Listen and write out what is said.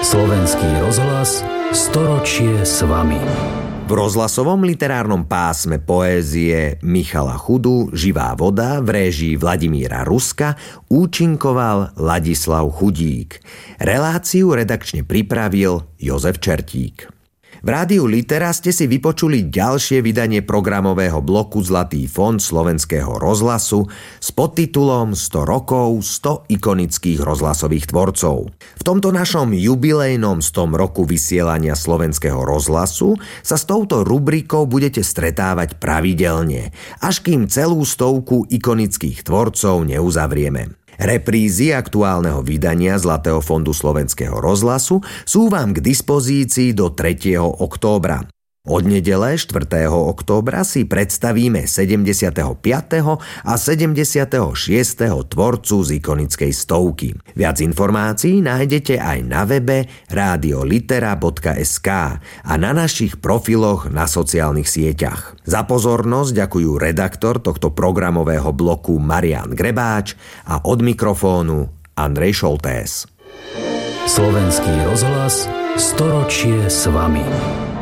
Slovenský rozhlas, storočie s vami. V rozhlasovom literárnom pásme poézie Michala Chudu Živá voda v réžii Vladimíra Ruska účinkoval Ladislav Chudík. Reláciu redakčne pripravil Jozef Čertík. V rádiu Litera ste si vypočuli ďalšie vydanie programového bloku Zlatý fond Slovenského rozhlasu s podtitulom 100 rokov, 100 ikonických rozhlasových tvorcov. V tomto našom jubilejnom 100 roku vysielania Slovenského rozhlasu sa s touto rubrikou budete stretávať pravidelne, až kým celú stovku ikonických tvorcov neuzavrieme. Reprízy aktuálneho vydania Zlatého fondu Slovenského rozhlasu sú vám k dispozícii do 3. októbra. Od nedele 4. októbra si predstavíme 75. a 76. tvorcu z ikonickej stovky. Viac informácií nájdete aj na webe radiolitera.sk a na našich profiloch na sociálnych sieťach. Za pozornosť ďakujú redaktor tohto programového bloku Marián Grebáč a od mikrofónu Andrej Šoltés. Slovenský rozhlas, storočie s vami.